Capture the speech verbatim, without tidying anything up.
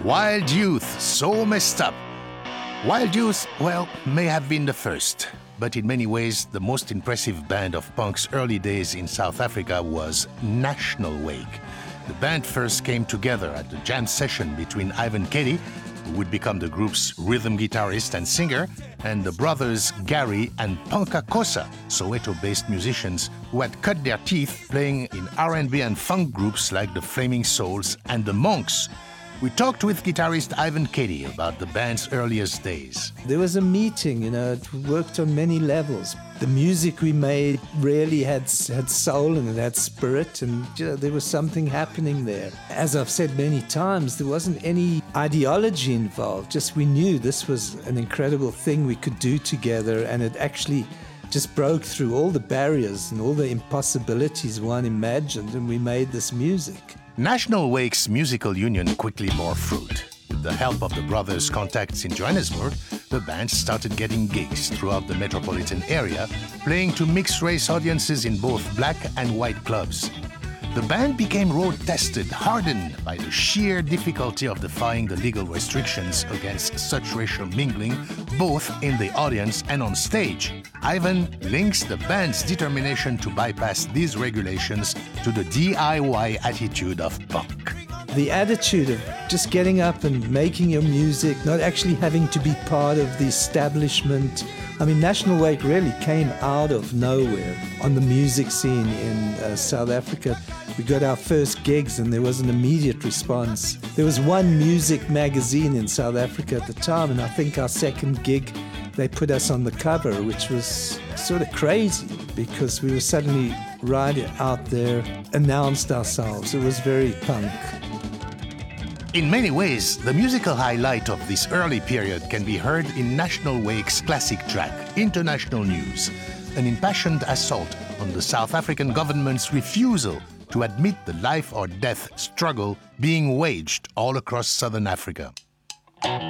Wild Youth, so messed up. Wild Youth, well, may have been the first, but in many ways, the most impressive band of punk's early days in South Africa was National Wake. The band first came together at a jam session between Ivan Keddy, who would become the group's rhythm guitarist and singer, and the brothers Gary and Panka Kosa, Soweto-based musicians who had cut their teeth playing in R and B and funk groups like the Flaming Souls and the Monks. We talked with guitarist Ivan Keddy about the band's earliest days. There was a meeting, you know, it worked on many levels. The music we made really had had soul and it had spirit, and you know, there was something happening there. As I've said many times, there wasn't any ideology involved, just we knew this was an incredible thing we could do together, and it actually just broke through all the barriers and all the impossibilities one imagined, and we made this music. National Wake's musical union quickly bore fruit. With the help of the brothers' contacts in Johannesburg, the band started getting gigs throughout the metropolitan area, playing to mixed-race audiences in both black and white clubs. The band became road-tested, hardened by the sheer difficulty of defying the legal restrictions against such racial mingling, both in the audience and on stage. Ivan links the band's determination to bypass these regulations to the D I Y attitude of punk. The attitude of just getting up and making your music, not actually having to be part of the establishment. I mean, National Wake really came out of nowhere on the music scene in uh, South Africa. We got our first gigs and there was an immediate response. There was one music magazine in South Africa at the time, and I think our second gig, they put us on the cover, which was sort of crazy because we were suddenly right out there, announced ourselves. It was very punk. In many ways, the musical highlight of this early period can be heard in National Wake's classic track, International News, an impassioned assault on the South African government's refusal to admit the life or death struggle being waged all across Southern Africa.